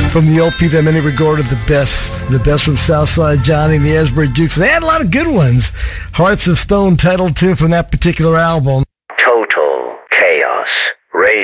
from the LP that many regarded the best from Southside Johnny and the Asbury Jukes. They had a lot of good ones. Hearts of Stone, title tune from that particular album.